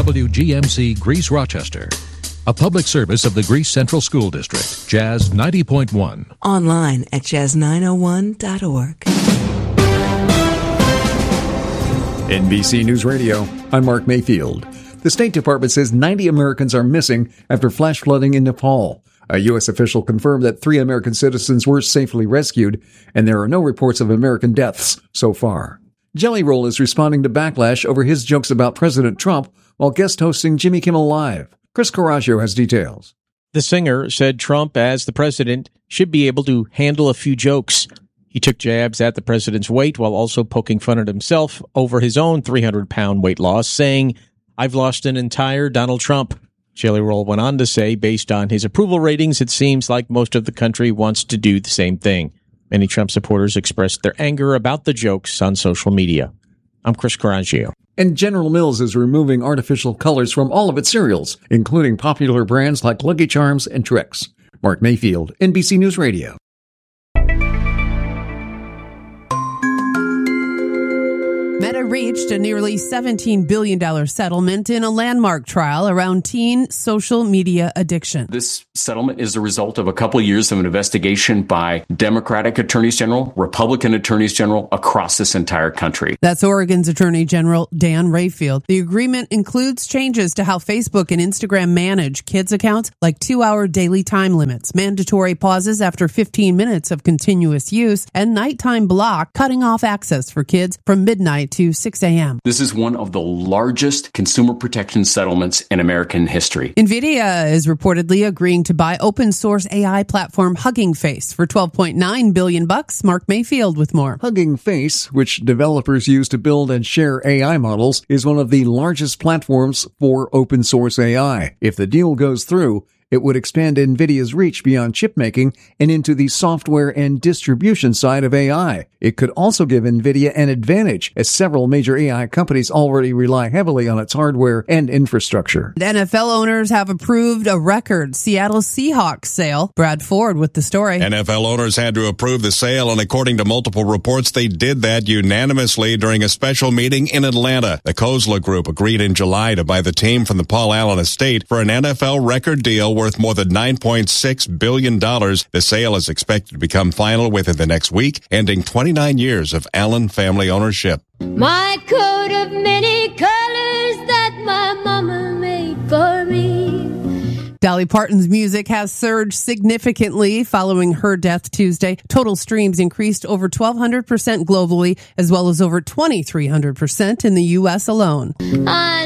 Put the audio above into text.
WGMC Greece Rochester. A public service of the Greece Central School District. Jazz 90.1. Online at jazz901.org. NBC News Radio, I'm Mark Mayfield. The State Department says 90 Americans are missing after flash flooding in Nepal. A U.S. official confirmed that 3 American citizens were safely rescued, and there are no reports of American deaths so far. Jelly Roll is responding to backlash over his jokes about President Trump while guest hosting Jimmy Kimmel Live. Chris Coraggio has details. The singer said Trump, as the president, should be able to handle a few jokes. He took jabs at the president's weight while also poking fun at himself over his own 300-pound weight loss, saying, "I've lost an entire Donald Trump." Jelly Roll went on to say, based on his approval ratings, it seems like most of the country wants to do the same thing. Many Trump supporters expressed their anger about the jokes on social media. I'm Chris Coraggio. And General Mills is removing artificial colors from all of its cereals, including popular brands like Lucky Charms and Trix. Mark Mayfield, NBC News Radio. Meta reached a nearly $17 billion settlement in a landmark trial around teen social media addiction. This settlement is the result of a couple of years of an investigation by Democratic attorneys general, Republican attorneys general across this entire country. That's Oregon's Attorney General Dan Rayfield. The agreement includes changes to how Facebook and Instagram manage kids' accounts, like 2-hour daily time limits, mandatory pauses after 15 minutes of continuous use, and nighttime block, cutting off access for kids from midnight to 6 a.m. This is one of the largest consumer protection settlements in American history. NVIDIA is reportedly agreeing to buy open source AI platform Hugging Face for $12.9 billion. Mark Mayfield with more. Hugging Face, which developers use to build and share AI models, is one of the largest platforms for open source AI. If the deal goes through, it would expand NVIDIA's reach beyond chip making and into the software and distribution side of AI. It could also give NVIDIA an advantage, as several major AI companies already rely heavily on its hardware and infrastructure. The NFL owners have approved a record Seattle Seahawks sale. Brad Ford with the story. NFL owners had to approve the sale, and according to multiple reports, they did that unanimously during a special meeting in Atlanta. The Kozla Group agreed in July to buy the team from the Paul Allen estate for an NFL record deal worth more than $9.6 billion. The sale is expected to become final within the next week, ending 29 years of Allen family ownership. My coat of many colors that my mama made for me. Dolly Parton's music has surged significantly following her death Tuesday. Total streams increased over 1,200% globally, as well as over 2,300% in the U.S. alone.